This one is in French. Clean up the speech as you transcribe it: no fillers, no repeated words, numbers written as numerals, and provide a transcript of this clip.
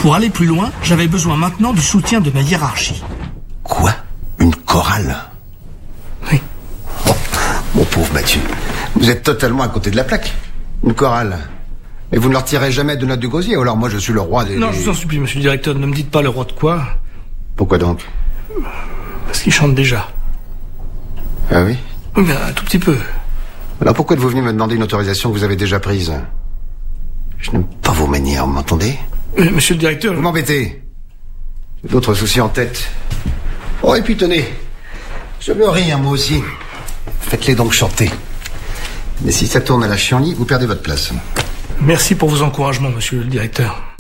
Pour aller plus loin, j'avais besoin maintenant du soutien de ma hiérarchie. Quoi? Une chorale? Oui. Oh, mon pauvre Mathieu, vous êtes totalement à côté de la plaque. Une chorale. Mais vous ne leur tirez jamais de notes du gosier, alors moi je suis le roi des... Non, je vous en supplie, monsieur le directeur, ne me dites pas le roi de quoi. Pourquoi donc? Parce qu'il chante déjà. Ah oui? Oui, mais un tout petit peu. Alors pourquoi êtes-vous venu me demander une autorisation que vous avez déjà prise? Je n'aime pas vos manières, vous m'entendez? Monsieur le directeur... Vous m'embêtez. J'ai d'autres soucis en tête. Oh, et puis tenez, je veux rire moi aussi. Faites-les donc chanter. Mais si ça tourne à la chienlit, vous perdez votre place. Merci pour vos encouragements, monsieur le directeur.